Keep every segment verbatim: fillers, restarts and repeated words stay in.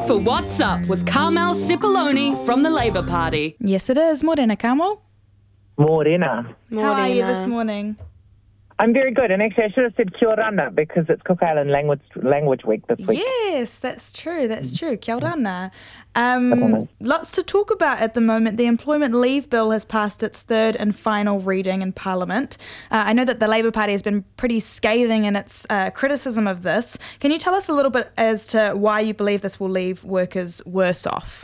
for What's Up with Carmel Cipollone from the Labour Party. Yes, it is. Morena, Carmel. Morena. How are you this morning? I'm very good, and actually I should have said Kia Orana because it's Cook Island Language Language Week this week. Yes, that's true, that's true. Kia Orana. Um, lots to talk about at the moment. The Employment Leave Bill has passed its third and final reading in Parliament. Uh, I know that the Labour Party has been pretty scathing in its uh, criticism of this. Can you tell us a little bit as to why you believe this will leave workers worse off?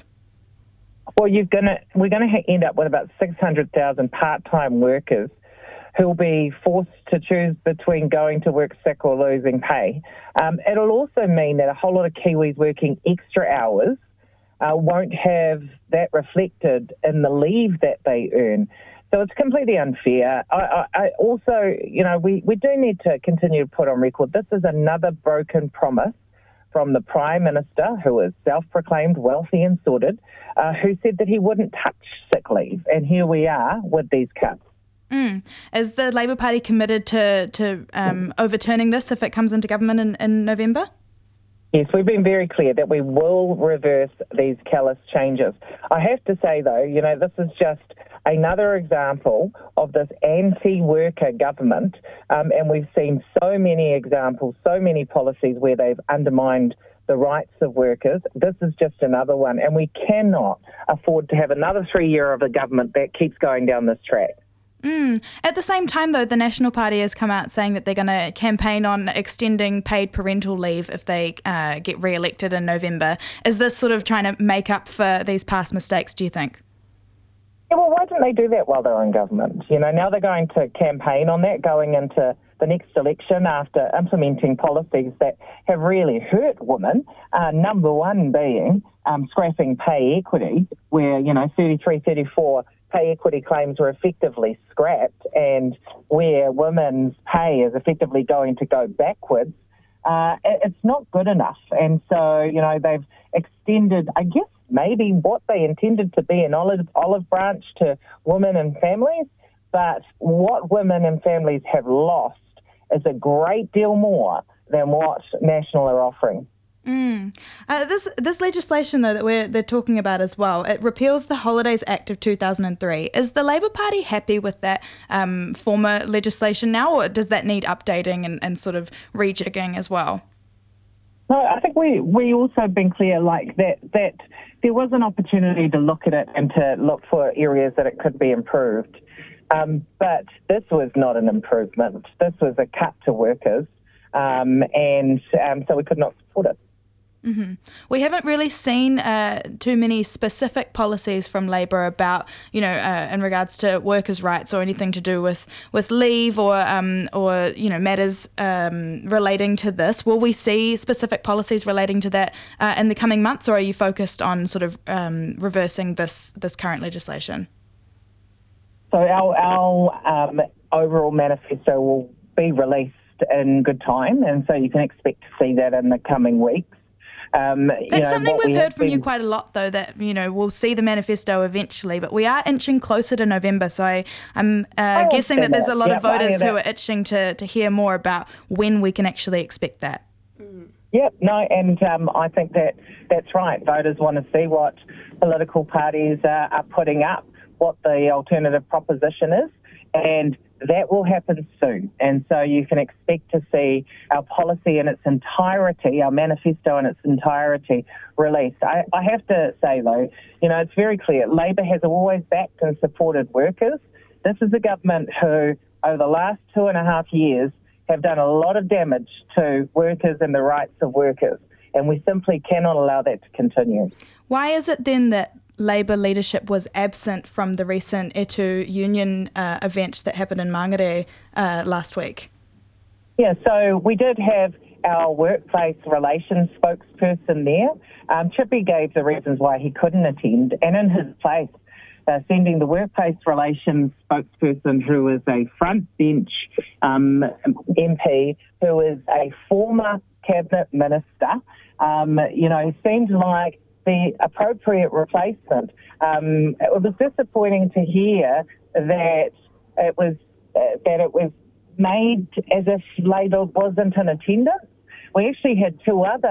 Well, you're gonna we're going to end up with about six hundred thousand part-time workers who will be forced to choose between going to work sick or losing pay. Um, it'll also mean that a whole lot of Kiwis working extra hours uh, won't have that reflected in the leave that they earn. So it's completely unfair. I, I, I also, you know, we, we do need to continue to put on record, this is another broken promise from the Prime Minister, who is self-proclaimed wealthy and sorted, uh, who said that he wouldn't touch sick leave. And here we are with these cuts. Mm. Is the Labour Party committed to, to um, overturning this if it comes into government in, in November? Yes, we've been very clear that we will reverse these callous changes. I have to say, though, you know, this is just another example of this anti-worker government, um, and we've seen so many examples, so many policies where they've undermined the rights of workers. This is just another one, and we cannot afford to have another three year of a government that keeps going down this track. Mm. At the same time, though, the National Party has come out saying that they're going to campaign on extending paid parental leave if they uh, get re-elected in November. Is this sort of trying to make up for these past mistakes, do you think? Yeah, well, why didn't they do that while they were in government? You know, now they're going to campaign on that going into the next election after implementing policies that have really hurt women, uh, number one being um, scrapping pay equity, where, you know, thirty-three, thirty-four pay equity claims were effectively scrapped and where women's pay is effectively going to go backwards. Uh, it's not good enough. And so, you know, they've extended, I guess, maybe what they intended to be an olive, olive branch to women and families, but what women and families have lost is a great deal more than what National are offering. Mm. Uh, this this legislation, though, that we're they're talking about as well, it repeals the Holidays Act of two thousand three. Is the Labour Party happy with that um, former legislation now, or does that need updating and, and sort of rejigging as well? No, I think we, we also have been clear like that that there was an opportunity to look at it and to look for areas that it could be improved. Um, but this was not an improvement. This was a cut to workers, um, and um, so we could not support it. Mm-hmm. We haven't really seen uh, too many specific policies from Labour about, you know, uh, in regards to workers' rights or anything to do with, with leave or um, or you know matters um, relating to this. Will we see specific policies relating to that uh, in the coming months, or are you focused on sort of um, reversing this this current legislation? So our our um, overall manifesto will be released in good time, and so you can expect to see that in the coming weeks. Um, That's you know, something we've we heard from been... you quite a lot, though, that, you know, we'll see the manifesto eventually, but we are inching closer to November, so I, I'm uh, guessing that there's a lot yep, of voters who are itching to, to hear more about when we can actually expect that. Yep, no, and um, I think that that's right. Voters want to see what political parties uh, are putting up, what the alternative proposition is, and that will happen soon. And so you can expect to see our policy in its entirety, our manifesto in its entirety released. I, I have to say, though, you know, it's very clear. Labour has always backed and supported workers. This is a government who, over the last two and a half years, have done a lot of damage to workers and the rights of workers. And we simply cannot allow that to continue. Why is it then that Labour leadership was absent from the recent E T U union uh, event that happened in Mangere uh, last week? Yeah, so we did have our workplace relations spokesperson there. Um, Chippy gave the reasons why he couldn't attend, and in his place, uh, sending the workplace relations spokesperson, who is a front bench um, M P, who is a former cabinet minister. Um, you know, seemed like the appropriate replacement. Um, it was disappointing to hear that it was uh, that it was made as if Labour wasn't in attendance. We actually had two other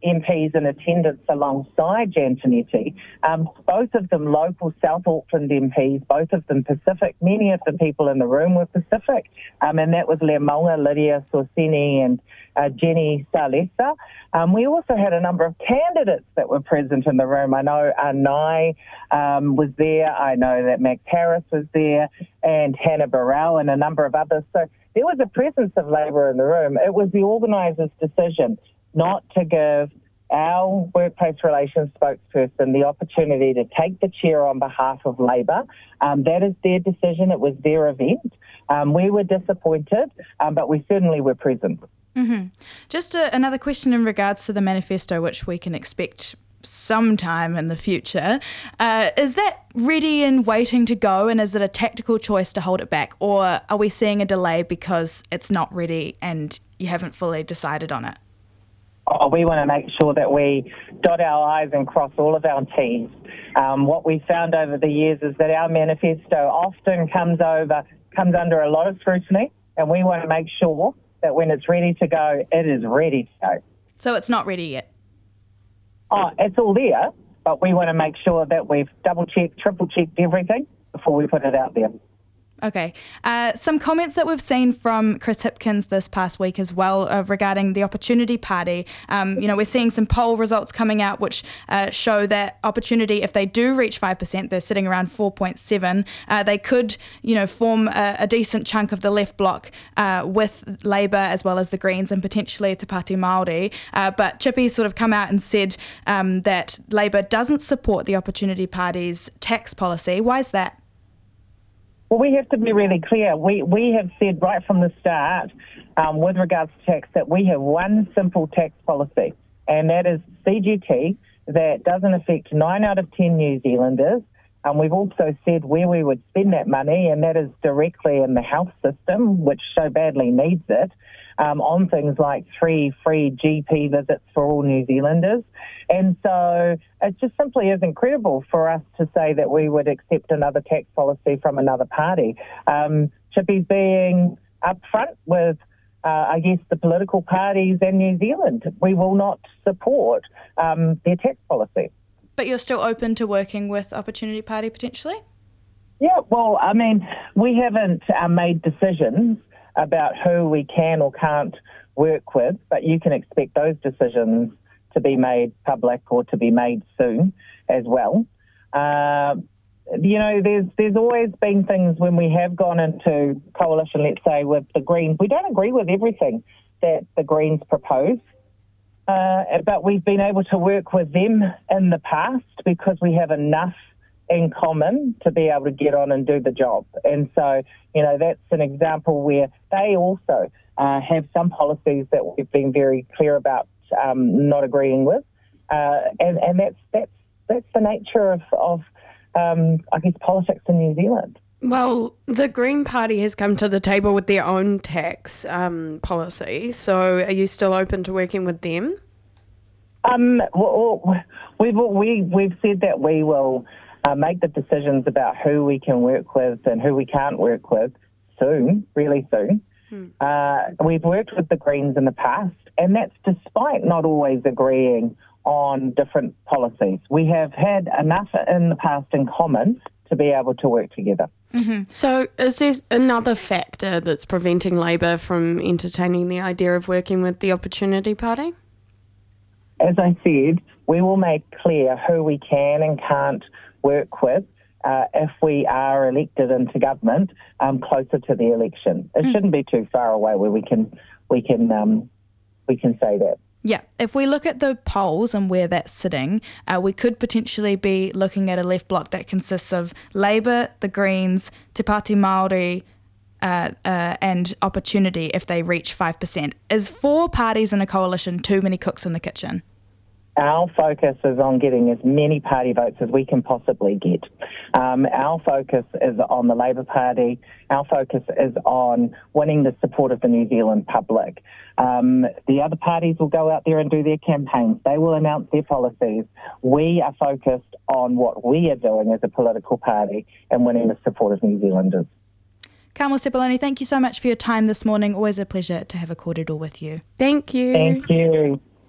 M Ps in attendance alongside Jan Tinetti, um, both of them local South Auckland M Ps, both of them Pacific. Many of the people in the room were Pacific, um, and that was Lea Maunga, Lydia Sorsini and uh, Jenny Salesa. Um, we also had a number of candidates that were present in the room. I know Anai um, was there, I know that Max Harris was there, and Hannah Burrell and a number of others. So there was a presence of Labour in the room. It was the organisers' decision not to give our workplace relations spokesperson the opportunity to take the chair on behalf of Labour. Um, that is their decision. It was their event. Um, we were disappointed, um, but we certainly were present. Mm-hmm. Just a, another question in regards to the manifesto, which we can expect sometime in the future. Uh, is that ready and waiting to go, and is it a tactical choice to hold it back, or are we seeing a delay because it's not ready and you haven't fully decided on it? Oh, we want to make sure that we dot our I's and cross all of our T's. Um, what we found over the years is that our manifesto often comes over, comes under a lot of scrutiny, and we want to make sure that when it's ready to go, it is ready to go. So it's not ready yet? Oh, it's all there, but we want to make sure that we've double-checked, triple-checked everything before we put it out there. Okay. Uh, some comments that we've seen from Chris Hipkins this past week as well uh, regarding the Opportunity Party. Um, you know, we're seeing some poll results coming out which uh, show that Opportunity, if they do reach five percent, they're sitting around four point seven. Uh, they could, you know, form a, a decent chunk of the left bloc uh, with Labour as well as the Greens and potentially Te Pāti Māori. Uh, but Chippy's sort of come out and said um, that Labour doesn't support the Opportunity Party's tax policy. Why is that? Well, we have to be really clear. We we have said right from the start, um, with regards to tax, that we have one simple tax policy, and that is C G T, that doesn't affect nine out of ten New Zealanders. Um, we've also said where we would spend that money, and that is directly in the health system, which so badly needs it, um, on things like three free G P visits for all New Zealanders. And so it just simply isn't credible for us to say that we would accept another tax policy from another party. Um, Chippy's being upfront with, uh, I guess, the political parties in New Zealand. We will not support um, their tax policy. But you're still open to working with Opportunity Party potentially? Yeah, well, I mean, we haven't uh, made decisions about who we can or can't work with, but you can expect those decisions to be made public or to be made soon as well. Uh, you know, there's there's always been things when we have gone into coalition, let's say, with the Greens. We don't agree with everything that the Greens propose, uh, but we've been able to work with them in the past because we have enough in common to be able to get on and do the job. And so, you know, that's an example where they also uh, have some policies that we've been very clear about um, not agreeing with. Uh, and, and that's that's that's the nature of, of um, I guess, politics in New Zealand. Well, the Green Party has come to the table with their own tax um, policy. So are you still open to working with them? Um, well, we've, we, we've said that we will Uh, make the decisions about who we can work with and who we can't work with soon, really soon. Hmm. Uh, we've worked with the Greens in the past, and that's despite not always agreeing on different policies. We have had enough in the past in common to be able to work together. Mm-hmm. So is there another factor that's preventing Labour from entertaining the idea of working with the Opportunity Party? As I said, we will make clear who we can and can't work with uh, if we are elected into government um, closer to the election. It mm. shouldn't be too far away where we can we can um, we can say that. Yeah, if we look at the polls and where that's sitting, uh, we could potentially be looking at a left bloc that consists of Labour, the Greens, Te Pāti Māori, uh, uh, and Opportunity if they reach five percent. Is four parties in a coalition too many cooks in the kitchen? Our focus is on getting as many party votes as we can possibly get. Um, our focus is on the Labour Party. Our focus is on winning the support of the New Zealand public. Um, the other parties will go out there and do their campaigns. They will announce their policies. We are focused on what we are doing as a political party and winning the support of New Zealanders. Carmel Sepuloni, thank you so much for your time this morning. Always a pleasure to have a kōrero with you. Thank you. Thank you.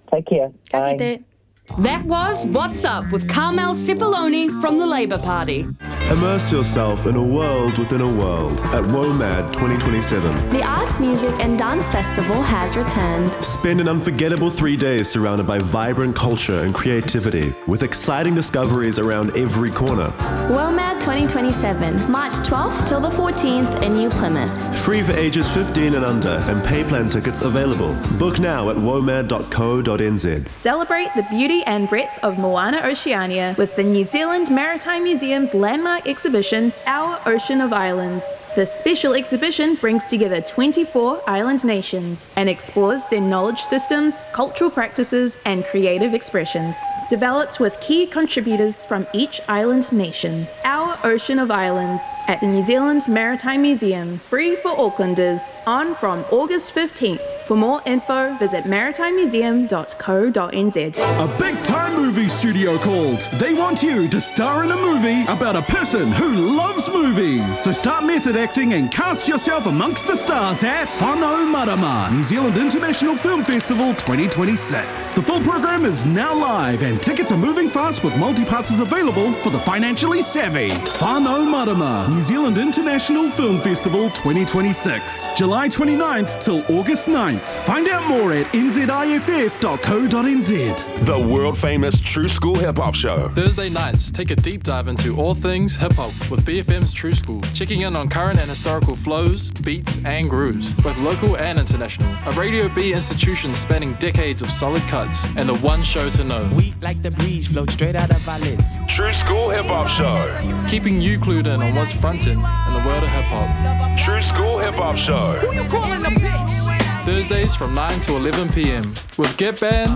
Take care. Ka Bye. kite. That was What's Up with Carmel Cipollone from the Labour Party. Immerse yourself in a world within a world at WOMAD twenty twenty-seven. The Arts, Music and Dance Festival has returned. Spend an unforgettable three days surrounded by vibrant culture and creativity, with exciting discoveries around every corner. WOMAD twenty twenty-seven, March twelfth till the fourteenth in New Plymouth. Free for ages fifteen and under, and pay plan tickets available. Book now at womad dot co dot n z. Celebrate the beauty and breadth of Moana Oceania with the New Zealand Maritime Museum's landmark exhibition, Our Ocean of Islands. This special exhibition brings together twenty-four island nations and explores their knowledge systems, cultural practices, and creative expressions. Developed with key contributors from each island nation. Our Ocean of Islands at the New Zealand Maritime Museum, free for Aucklanders, on from August fifteenth. For more info, visit maritime museum dot co dot n z. A big-time movie studio called. They want you to star in a movie about a person who loves movies. So start method acting and cast yourself amongst the stars at Whānau Marama, New Zealand International Film Festival twenty twenty-six. The full program is now live and tickets are moving fast with multi-passes available for the financially savvy. Whānau Marama, New Zealand International Film Festival twenty twenty-six. July twenty-ninth till August ninth. Find out more at n z i f f dot co dot n z. The world-famous True School Hip Hop Show. Thursday nights, take a deep dive into all things hip-hop with B F M's True School, checking in on current and historical flows, beats, and grooves, both local and international. A Radio B institution spanning decades of solid cuts, and the one show to know. We like the breeze, float straight out of our lids. True School Hip Hop Show. Keeping you clued in on what's frontin' in the world of hip-hop. True School Hip Hop Show. Who you calling a bitch? Thursdays from nine to eleven p.m. with Get Band